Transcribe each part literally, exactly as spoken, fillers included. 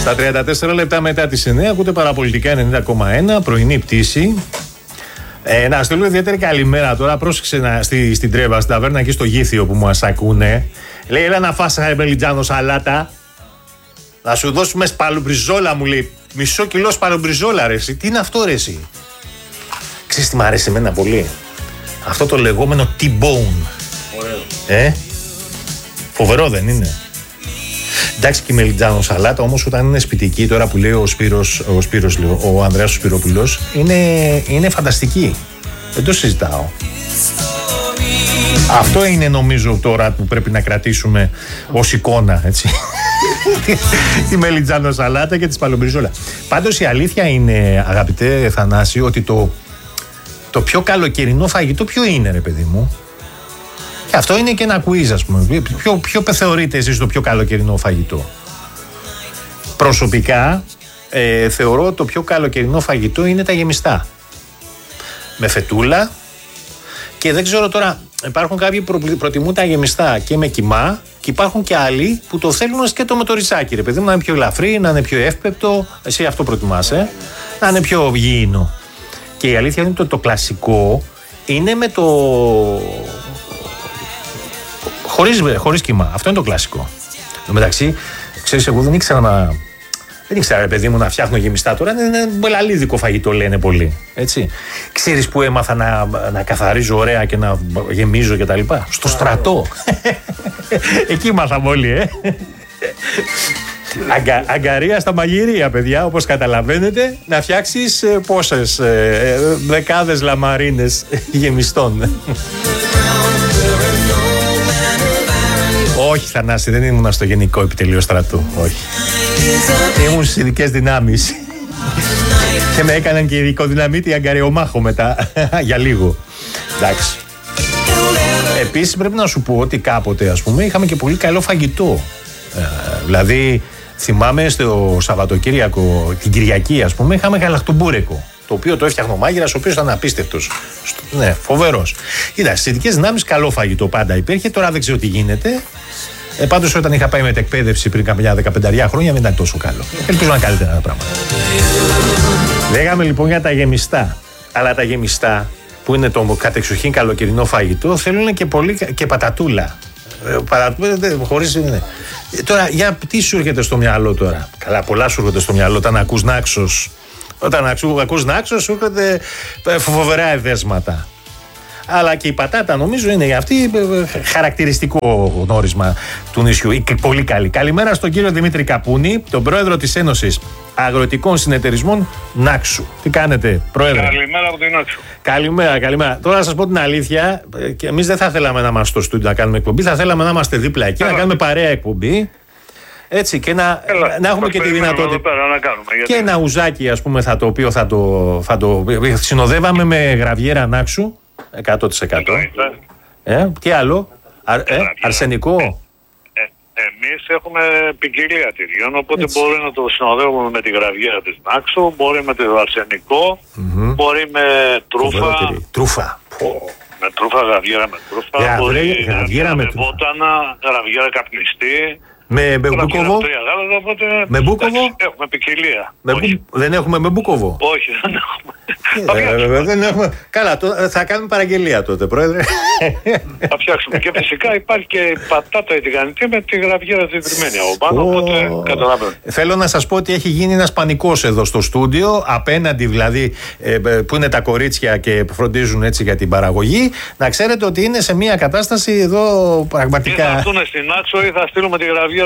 Στα τριάντα τέσσερα λεπτά μετά τις εννιά ακούτε Παραπολιτικά ενενήντα κόμμα ένα, πρωινή πτήση. Ε, να στείλω ιδιαίτερη καλημέρα τώρα. Πρόσεξε να, στη, στην Τρέβα, στην ταβέρνα εκεί στο Γήθιο που μας ακούνε. Λέει, έλα να φας μελιτζάνο σαλάτα. Να σου δώσουμε σπαλουμπριζόλα, μου λέει. Μισό κιλό σπαλουμπριζόλα, ρε εσύ. Τι είναι αυτό, ρε εσύ? Ξέρεις τι μ' αρέσει εμένα πολύ? Αυτό το λεγόμενο T-bone. Ωραίο. Ε, φοβερό δεν είναι? Εντάξει, και η μελιτζάνο σαλάτα, όμως όταν είναι σπιτική, τώρα που λέει ο Σπύρος, ο, Σπύρος, λέω, ο Ανδρέας ο Σπυρόπουλος, είναι, είναι φανταστική. Δεν το συζητάω. Αυτό είναι νομίζω τώρα που πρέπει να κρατήσουμε ως εικόνα, έτσι. Τη μελιτζάνο σαλάτα και τη σπαλομπριζόλα. Πάντως η αλήθεια είναι, αγαπητέ Θανάση, ότι το, το πιο καλοκαιρινό φαγητό ποιο είναι, ρε παιδί μου? Και αυτό είναι και ένα quiz, ας πούμε. Ποιο, ποιο θεωρείτε εσείς το πιο καλοκαιρινό φαγητό? Προσωπικά ε, θεωρώ το πιο καλοκαιρινό φαγητό είναι τα γεμιστά. Με φετούλα. Και δεν ξέρω τώρα, υπάρχουν κάποιοι που προ, προτιμούν τα γεμιστά και με κιμά, και υπάρχουν και άλλοι που το θέλουν σκέτο με το ριζάκι, ρε παιδί μου, να είναι πιο ελαφρύ, να είναι πιο εύπεπτο. Εσύ αυτό προτιμάς, ε? Να είναι πιο γήινο. Και η αλήθεια είναι ότι το, το κλασικό είναι με το... Χωρίς, χωρίς κύμα. Αυτό είναι το κλασικό. Εν τω μεταξύ, ξέρεις, εγώ δεν ήξερα να. Δεν ήξερα, ρε παιδί μου, να φτιάχνω γεμιστά τώρα. Είναι μπελαλίδικο φαγητό, λένε πολλοί. Έτσι. Ξέρεις που έμαθα να, να καθαρίζω ωραία και να γεμίζω κτλ? Στο στρατό. Εκεί μάθαμε όλοι, ε. Αγκα, αγκαρία στα μαγειρία, παιδιά, όπως καταλαβαίνετε, να φτιάξεις ε, πόσες ε, ε, δεκάδες λαμαρίνες γεμιστών. Όχι, Θανάση, δεν ήμουν στο Γενικό Επιτελείο Στρατού. Όχι. Ήμουν στις ειδικές δυνάμεις. Και με έκαναν και ειδικό δυναμίτη αγκαριομάχο μετά. Για λίγο. Εντάξει. Επίσης πρέπει να σου πω ότι κάποτε, ας πούμε, είχαμε και πολύ καλό φαγητό. Ε, δηλαδή, θυμάμαι στο Σαββατοκύριακο, την Κυριακή, ας πούμε, είχαμε γαλακτομπούρεκο. Το οποίο το έφτιαχνε ο μάγειρας, ο οποίος ήταν απίστευτος. Ναι, φοβερός. Κοίτα, στις ειδικές δυνάμεις καλό φαγητό πάντα υπήρχε. Τώρα δεν ξέρω τι γίνεται. Ε, πάντως όταν είχα πάει μετεκπαίδευση πριν καμιά δεκαπενταριά χρόνια δεν ήταν τόσο καλό. Ελπίζω να καλύτερα τα πράγματα. Λέγαμε λοιπόν για τα γεμιστά. Αλλά τα γεμιστά, που είναι το κατεξοχήν καλοκαιρινό φαγητό, θέλουν και πολύ και πατατούλα. Ε, πατατούλα χωρίς. Ναι. Τώρα, για τι σου έρχεται στο μυαλό τώρα? Καλά, πολλά σου έρχονται στο μυαλό όταν ακούς Νάξος. Όταν ακούς Νάξος, σου έρχονται φοβερά εδέσματα. Αλλά και η πατάτα, νομίζω, είναι αυτή χαρακτηριστικό γνώρισμα του νησιού. Πολύ καλή. Καλημέρα στον κύριο Δημήτρη Καπούνη, τον πρόεδρο της Ένωσης Αγροτικών Συνεταιρισμών Νάξου. Τι κάνετε, πρόεδρε? Καλημέρα από την Νάξου. Καλημέρα, καλημέρα. Τώρα να σας πω την αλήθεια, και εμείς δεν θα θέλαμε να είμαστε στο στούντιο να κάνουμε εκπομπή, θα θέλαμε να είμαστε δίπλα εκεί, Έλα. να κάνουμε παρέα εκπομπή. Έτσι, και να, Έλα, να έχουμε και τη δυνατότητα. Να κάνουμε, γιατί... Και ένα ουζάκι, ας πούμε, θα το οποίο θα το, θα το συνοδεύαμε με γραβιέρα Νάξου. εκατό τοις εκατό. Ε, τι άλλο? Α, ε, αρσενικό. Ε, ε, εμείς έχουμε ποικιλία τυριών, οπότε έτσι. Μπορεί να το συνοδεύουμε με τη γραβιέρα της Νάξου, μπορεί με το αρσενικό, mm-hmm. μπορεί με τρούφα. Τρούφα. Με τρούφα, γραβιέρα με τρούφα. Yeah, μπορεί γραβιέρα, γραβιέρα με βότανα, γραβιέρα καπνιστή. Με μπούκοβο. Με μπούκοβο. Έχουμε ποικιλία. Με μπου... Δεν έχουμε με μπούκοβο. Όχι, δεν έχουμε. Ε, δεν έχουμε. Καλά, το... θα κάνουμε παραγγελία τότε, πρόεδρε. Θα φτιάξουμε. Και φυσικά υπάρχει και η πατάτα η τηγανιτή με τη γραβιέρα τη τριμμένη από πάνω. Oh. Οπότε καταλαβαίνω. Θέλω να σας πω ότι έχει γίνει ένας πανικός εδώ στο στούντιο. Απέναντι δηλαδή ε, που είναι τα κορίτσια και φροντίζουν έτσι για την παραγωγή. Να ξέρετε ότι είναι σε μια κατάσταση εδώ πραγματικά. Ή θα έρθουν στην Νάξο ή θα στείλουμε τη γραβιέρα.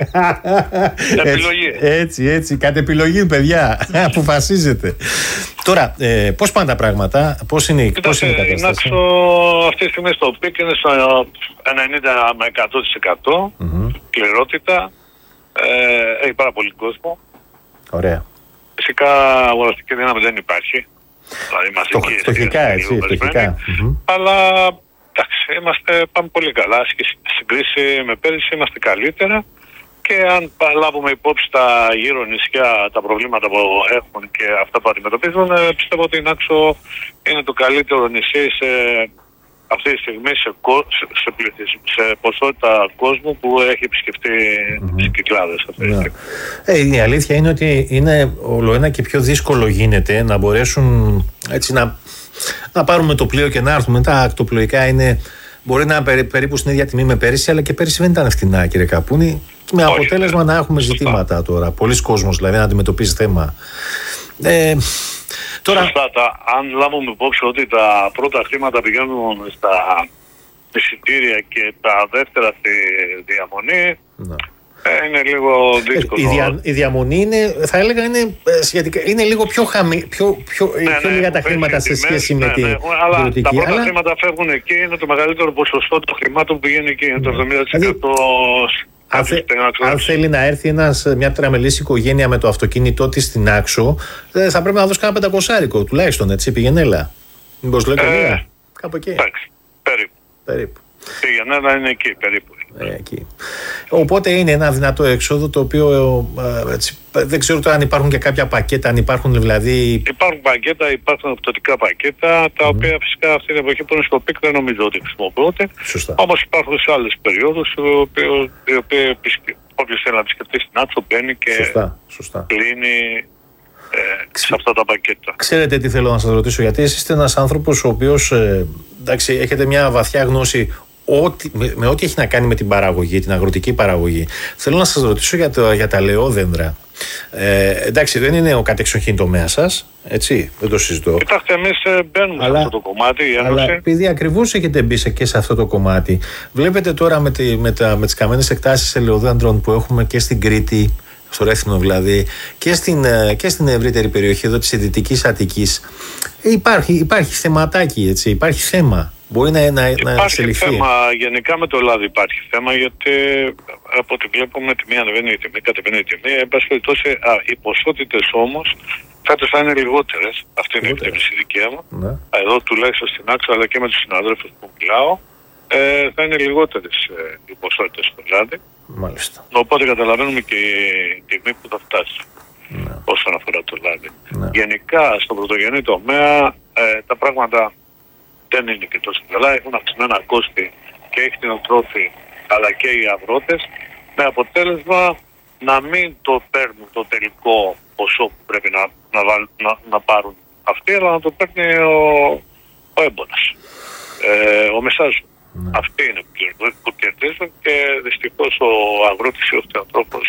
Επιλογή. Έτσι, έτσι, έτσι, κατ' επιλογή, παιδιά. Αποφασίζετε. Τώρα, ε, πώς πάνε τα πράγματα, πώς είναι, πώς είναι η κατάσταση? Η Νάξο αυτή τη στιγμή στο πικ είναι στο ενενήντα με εκατό τοις εκατό mm-hmm. πληρότητα. Ε, έχει πάρα πολύ κόσμο. Ωραία. Φυσικά αγοραστική δύναμη δεν υπάρχει. Δηλαδή φτωχικά, έτσι, φτωχικά. Αλλά εντάξει, είμαστε, πάμε πολύ καλά. Στην κρίση με πέρυσι είμαστε καλύτερα και αν λάβουμε υπόψη τα γύρω νησιά, τα προβλήματα που έχουν και αυτά που αντιμετωπίζουν, πιστεύω ότι η Νάξο είναι το καλύτερο νησί σε αυτή τη στιγμή σε, σε, σε, πληθυσ, σε ποσότητα κόσμου που έχει επισκεφτεί mm-hmm. τις Κυκλάδες αυτή τη στιγμή. Ε, η αλήθεια είναι ότι είναι ολοένα και πιο δύσκολο γίνεται να μπορέσουν έτσι να, να πάρουμε το πλοίο και να έρθουμε. Τα ακτοπλοϊκά είναι, μπορεί να είναι περί, περίπου στην ίδια τιμή με πέρυσι, αλλά και πέρυσι δεν ήταν φτηνά, κύριε Καπούνη. Με όχι, αποτέλεσμα ναι. να έχουμε ζητήματα Σωστά. τώρα. Πολλοί κόσμος δηλαδή να αντιμετωπίζει θέμα. Ε, τώρα... Σωστά, τα, αν λάβουμε υπόψη ότι τα πρώτα χρήματα πηγαίνουν στα εισιτήρια και τα δεύτερα στη διαμονή, ναι. ε, είναι λίγο δύσκολο. Η, δια, η διαμονή είναι, θα έλεγα, είναι, σχετικά, είναι λίγο πιο, χαμη, πιο, πιο, ναι, πιο ναι, λίγα τα χρήματα σε σχέση με ναι, την ναι, αλλά ερωτική. Τα πρώτα αλλά... χρήματα φεύγουν εκεί, είναι το μεγαλύτερο ποσοστό των χρημάτων που πηγαίνει εκεί, είναι το εβδομήντα τοις εκατό. Δηλαδή, Αν, θε, αν θέλει να έρθει ένας, μια τραμελής οικογένεια με το αυτοκίνητό της στην Άξο, θα πρέπει να δώσει κάνα πεντακοσάρικο τουλάχιστον, έτσι, πηγενέλα. Μήπως λέω καμία, ε, κάπου εκεί. Εντάξει, περίπου. περίπου. Πηγενέλα είναι εκεί, περίπου. Ε, εκεί. Οπότε είναι ένα δυνατό έξοδο το οποίο ε, έτσι, δεν ξέρω τώρα αν υπάρχουν και κάποια πακέτα, αν υπάρχουν δηλαδή... Υπάρχουν πακέτα, υπάρχουν οπτωτικά πακέτα, τα mm. οποία φυσικά αυτή την εποχή που είναι στο πικ δεν νομίζω ότι χρησιμοποιούνται. Όμως υπάρχουν σε άλλες περιόδους, οι οποίες όποιος θέλει να επισκεφτεί στην Άξο μπαίνει και σωστά, σωστά. κλείνει ε, σε αυτά τα πακέτα. Ξέρετε τι θέλω να σας ρωτήσω, γιατί εσείς είστε ένας άνθρωπος ο οποίος ε, εντάξει, έχετε μια βαθιά γνώση Ό,τι, με, με ό,τι έχει να κάνει με την παραγωγή, την αγροτική παραγωγή. Θέλω να σας ρωτήσω για, το, για τα λεόδεντρα. Ε, εντάξει, δεν είναι ο κατεξοχήν τομέας σας, έτσι, δεν το συζητώ. Κοιτάξτε, εμείς μπαίνουμε αλλά, σε αυτό το κομμάτι, η Ένωση. Αλλά επειδή ακριβώς έχετε μπει σε, και σε αυτό το κομμάτι, βλέπετε τώρα με, τη, με, τα, με τις καμένες εκτάσεις ελαιοδέντρων που έχουμε και στην Κρήτη, στο Ρέθυμνο δηλαδή, και στην, και στην ευρύτερη περιοχή εδώ της Δυτικής Αττικής, υπάρχει, υπάρχει θεματάκι, έτσι, υπάρχει θέμα. Μπορεί να, να, υπάρχει να εξελιχθεί. Θέμα, γενικά με το λάδι υπάρχει θέμα, γιατί από ό,τι βλέπουμε τη μία ανεβαίνει η τιμή, κατεβαίνει η τιμή. Εν πάση περιπτώσει, οι ποσότητες όμως φέτος θα είναι λιγότερες. Αυτή είναι η εκτίμηση δικιά μου. Ναι. Εδώ τουλάχιστον στην Άξο, αλλά και με τους συναδέλφους που μιλάω, ε, θα είναι λιγότερες ε, οι ποσότητες στο λάδι. Μάλιστα. Οπότε καταλαβαίνουμε και η τιμή που θα φτάσει ναι. όσον αφορά το λάδι. Ναι. Γενικά, στον πρωτογενή τομέα, ε, τα πράγματα δεν είναι και τόσο καλά, έχουν αυξημένα κόστη και οι κτηνοτρόφοι αλλά και οι αγρότες, με αποτέλεσμα να μην το παίρνουν το τελικό ποσό που πρέπει να, να, να, να πάρουν αυτοί, αλλά να το παίρνει ο, ο έμπονας, ε, ο μεσάζων. Ναι. Αυτοί είναι που κερδίζουν και δυστυχώς ο αγρότης ή ο κτηνοτρόφος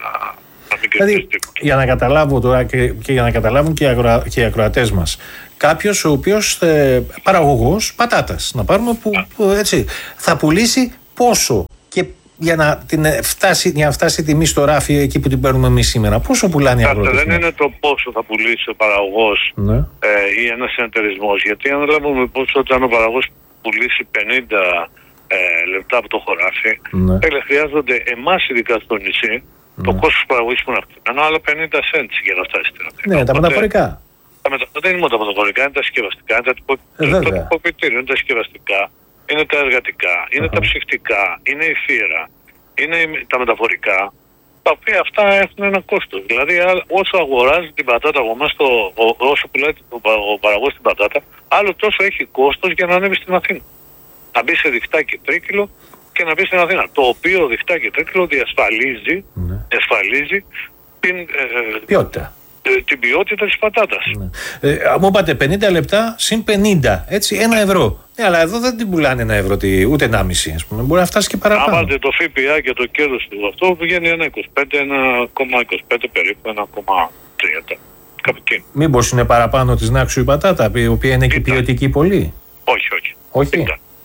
να μην κερδίζει δηλαδή, τίποτα. Για να καταλάβω τώρα και, και για να καταλάβουν και οι, αγρο, και οι ακροατές μας, κάποιος ο οποίος ε, παραγωγός πατάτας, να πάρουμε που, που έτσι, θα πουλήσει πόσο και για να, την φτάσει, για να φτάσει η τιμή στο ράφι εκεί που την παίρνουμε εμείς σήμερα, πόσο πουλάνε οι αγρότες? Δεν είναι το πόσο θα πουλήσει ο παραγωγός ναι. ε, ή ένας συνεταιρισμός, γιατί αν λάβουμε υπόψη ότι αν ο παραγωγός πουλήσει πενήντα ε, λεπτά από το χωράφι, ναι. ε, χρειάζονται εμάς ειδικά στο νησί, ναι. το κόστος παραγωγής που είναι αυξημένο, άλλα πενήντα cents για να φτάσει στην Αθήνα. Ναι, τα μεταφορικά. Δεν είναι μόνο τα μεταφορικά, είναι τα συσκευαστικά, είναι τα τυποποιητήρια, είναι τα συσκευαστικά, είναι τα εργατικά, είναι uh-huh. τα ψυχτικά, είναι η θύρα, είναι τα μεταφορικά, τα οποία αυτά έχουν ένα κόστος. Δηλαδή, όσο αγοράζει την πατάτα από εμάς, όσο πουλάει ο παραγωγός την πατάτα, άλλο τόσο έχει κόστος για να ανέβει στην Αθήνα. Να μπει σε διχτάκι τρίκυλο και να μπει στην Αθήνα. Το οποίο διχτάκι τρίκυλο διασφαλίζει, uh-huh. διασφαλίζει την ε, ποιότητα. την ποιότητα της πατάτας. Ναι. Ε, μου είπατε πενήντα λεπτά συν πενήντα, έτσι, ένα ευρώ. Ε, αλλά εδώ δεν την πουλάνε ένα ευρώ, ούτε ενάμιση, ας πούμε. Μπορεί να φτάσει και παραπάνω. Αν βάλετε το ΦΠΑ και το κέρδος του, αυτό βγαίνει ένα είκοσι πέντε, ένα κόμμα είκοσι πέντε περίπου, ένα κόμμα τριάντα. Κάπου εκεί. Μήπως είναι παραπάνω της Νάξου η πατάτα, η οποία είναι και ποιοτική πολύ? Όχι, όχι. Όχι,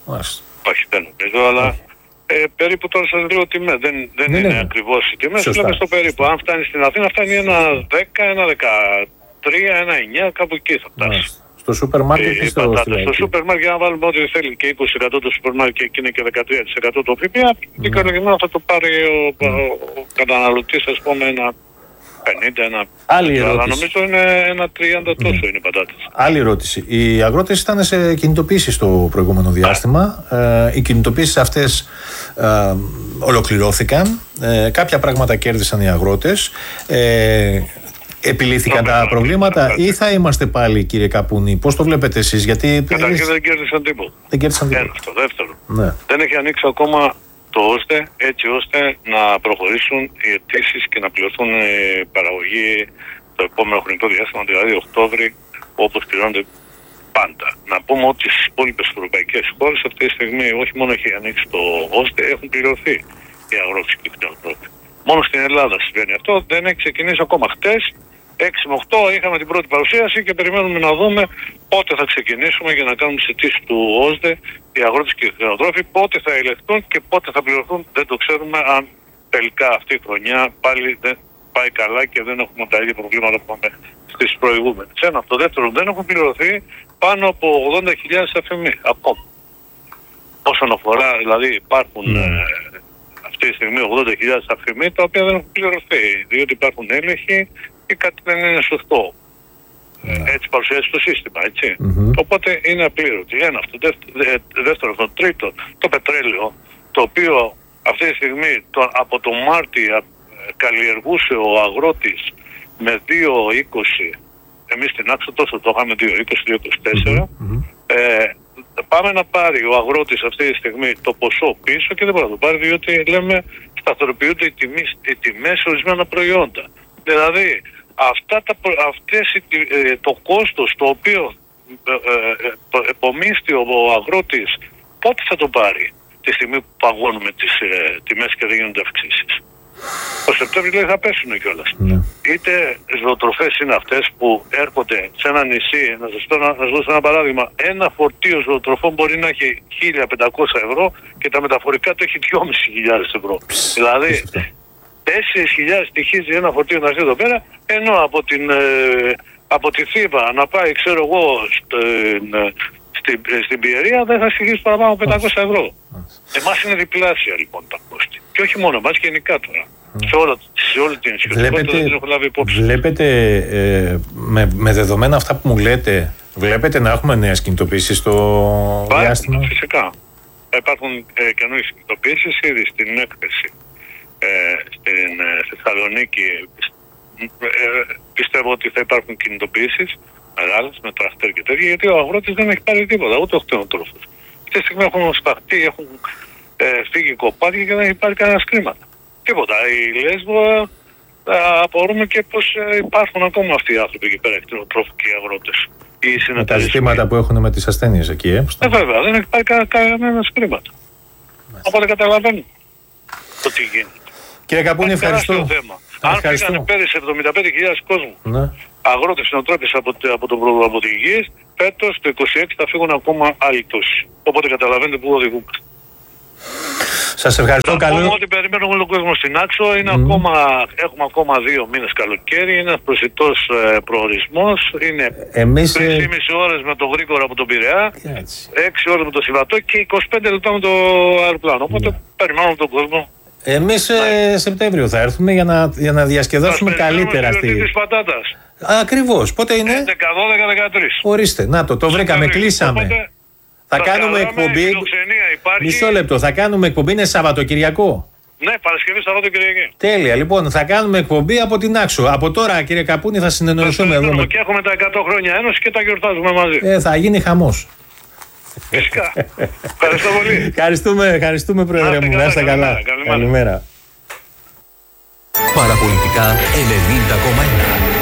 όχι δεν νομίζω, αλλά Ε, περίπου τώρα σας λέω τιμές, δεν, δεν ναι, είναι ναι. ακριβώς οι τιμές, λέμε στο περίπου. Αν φτάνει στην Αθήνα φτάνει ένα δέκα, ένα δεκατρία, ένα εννιά, κάπου εκεί θα φτάσει. Μάλιστα. Στο σούπερ μάρκετ ή στο πατάτα. Στο σούπερ μάρκετ, αν βάλουμε ό,τι θέλει και είκοσι τοις εκατό το σούπερ μάρκετ και εκεί είναι και δεκατρία τοις εκατό το ΦΠΑ, και κανονικά θα το πάρει ο, mm. ο, ο καταναλωτής, ας πούμε, ένα πενήντα, ένα άλλη αλλά νομίζω είναι ένα τριάντα τόσο mm. είναι οι πατάτες. Άλλη ερώτηση. Οι αγρότες ήταν σε κινητοποίηση στο προηγούμενο διάστημα. Ε, οι κινητοποίησεις αυτές ε, ολοκληρώθηκαν. Ε, κάποια πράγματα κέρδισαν οι αγρότες. Ε, Επιλύθηκαν τα μέλλον, προβλήματα ή θα είμαστε πάλι, κύριε Καπούνη? Πώς το βλέπετε εσείς? Γιατί καταρχήν δεν κέρδισαν τίποτα. Δεν κέρδισαν τίποτα. Ένα, αυτό. Δεύτερο. Ναι. Δεν έχει ανοίξει ακόμα το ώστε, έτσι ώστε να προχωρήσουν οι αιτήσεις και να πληρωθούν οι παραγωγοί το επόμενο χρονικό διάστημα, δηλαδή Οκτώβρη, όπως πληρώνονται πάντα. Να πούμε ότι στις υπόλοιπες ευρωπαϊκές χώρες αυτή τη στιγμή όχι μόνο έχει ανοίξει το ώστε, έχουν πληρωθεί οι αγρότες και οι κτηνοτρόφοι. Μόνο στην Ελλάδα συμβαίνει αυτό, δεν έχει ξεκινήσει ακόμα. Χτες, έξι με οκτώ είχαμε την πρώτη παρουσίαση και περιμένουμε να δούμε πότε θα ξεκινήσουμε για να κάνουμε τις αιτήσεις του ΩΣΔΕ, οι αγρότες και οι κτηνοτρόφοι, πότε θα ελεγχθούν και πότε θα πληρωθούν. Δεν το ξέρουμε, αν τελικά αυτή η χρονιά πάλι δεν πάει καλά και δεν έχουμε τα ίδια προβλήματα που είχαμε στις προηγούμενες. Ένα. Το δεύτερο, δεν έχουν πληρωθεί πάνω από ογδόντα χιλιάδες αφημοί ακόμα. Όσον αφορά, δηλαδή υπάρχουν mm. ε, αυτή τη στιγμή ογδόντα χιλιάδες αφημοί τα οποία δεν έχουν πληρωθεί, διότι υπάρχουν έλεγχοι ή κάτι δεν είναι σωστό. Yeah. Έτσι παρουσιάζει το σύστημα, έτσι. Mm-hmm. Οπότε είναι απλήρωτη. Ένα αυτό. Δεύτερο, δεύτερο αυτό. Τρίτο, το πετρέλαιο, το οποίο αυτή τη στιγμή το, από τον Μάρτιο καλλιεργούσε ο αγρότης με δύο είκοσι, εμείς στην Άξο τόσο το είχαμε δύο είκοσι, δύο είκοσι τέσσερα. Mm-hmm. Ε, πάμε να πάρει ο αγρότης αυτή τη στιγμή το ποσό πίσω και δεν μπορεί να το πάρει, διότι λέμε σταθεροποιούνται οι, τιμές, οι τιμές σε ορισμένα προϊόντα. Δηλαδή αυτά τα, αυτές, το κόστος το οποίο ε, ε, το επομίστη ο αγρότης, πότε θα το πάρει τη στιγμή που παγώνουμε τις ε, τιμές και δεν γίνονται αυξήσεις? Το Σεπτέμβριο λέει θα πέσουν κιόλας. Ναι. Είτε ζωοτροφές είναι αυτές που έρχονται σε ένα νησί, να σας, να σας δώσω ένα παράδειγμα, ένα φορτίο ζωοτροφών μπορεί να έχει χίλια πεντακόσια ευρώ και τα μεταφορικά του έχει δυόμισι χιλιάδες ευρώ. Δηλαδή τέσσερις χιλιάδες στοιχίζει ένα φορτίο να έρθει εδώ πέρα, ενώ από την, ε, από τη Θήβα να πάει, ξέρω εγώ, στην, στην, στην Πιερία δεν θα στοιχίζει παραπάνω από πεντακόσια ευρώ. Εμάς είναι διπλάσια λοιπόν τα κόστη. Και όχι μόνο εμάς, γενικά τώρα. Mm. Σε, όλα, σε όλη την ισχυρότητα δεν την έχω λάβει υπόψη. Βλέπετε, ε, με, με δεδομένα αυτά που μου λέτε, βλέπετε να έχουμε νέες κινητοποιήσεις στο Πά, διάστημα? Φυσικά. Υπάρχουν ε, καινούργιες κινητοποιήσεις ήδη στην έκθεση. Ε, στην ε, Θεσσαλονίκη ε, πιστεύω ότι θα υπάρχουν κινητοποιήσεις μεγάλες με τραχτέρ και τέτοια, γιατί ο αγρότης δεν έχει πάρει τίποτα, ούτε ο κτηνοτρόφος. Αυτή τη στιγμή έχουν σταχτεί, έχουν ε, φύγει κοπάδια και δεν υπάρχει κανένα κρίματα. Τίποτα. Η Λέσβο ε, απορούμε και πως ε, υπάρχουν ακόμα αυτοί οι άνθρωποι εκεί πέρα, οι κτηνοτρόφοι και οι αγρότες. Με τα ζητήματα που έχουν με τις ασθένειες εκεί, ε, ε βέβαια, δεν υπάρχει κα, κανένα κρίματα. Οπότε καταλαβαίνω το τι γίνεται. Κύριε Καπούνη, ευχαριστώ. Αν φύγανε πέρυσι εβδομήντα πέντε χιλιάδες κόσμου, ναι, αγρότες, κτηνοτρόφοι από, από, το, από την γη, φέτος το είκοσι έξι θα φύγουν ακόμα άλλοι τόσοι. Οπότε καταλαβαίνετε πού οδηγούμαστε. Σας ευχαριστώ. Να καλό. πούμε ότι περιμένουμε όλο τον κόσμο στην Άξο. Είναι mm. ακόμα, έχουμε ακόμα δύο μήνες καλοκαίρι. Είναι ένας προσιτός ε, προορισμός. Είναι Εμείς, τρεις και μισή ώρες με το γρήγορο από τον Πειραιά, έξι ώρες με το Σιβατό και είκοσι πέντε λεπτά με το αεροπλάνο. Οπότε mm. περιμένουμε τον κόσμο. Εμείς ε, Σεπτέμβριο θα έρθουμε για να, για να διασκεδάσουμε καλύτερα στη... της πατάτας. Ακριβώς. Πότε είναι? έντεκα, δώδεκα, δεκατρείς. Ορίστε. Να το, το βρήκαμε, κλείσαμε. Οπότε, θα κάνουμε εκπομπή. Μισό λεπτό. Θα κάνουμε εκπομπή. Είναι Σαββατοκυριακό. Ναι, Παρασκευή, Σαββατοκυριακή. Τέλεια. Λοιπόν, θα κάνουμε εκπομπή από την Άξο. Από τώρα, κύριε Καπούνη, θα συνεννοηθούμε εδώ. Με... Και έχουμε τα εκατό χρόνια ένωση και τα γιορτάζουμε μαζί. Ε, θα γίνει χαμός. Φυσικά. Ευχαριστώ πολύ. Ευχαριστούμε, ευχαριστούμε πρόεδρε μου. Να είστε καλά. Καλημέρα. Παραπολιτικά ενενήντα κόμμα ένα.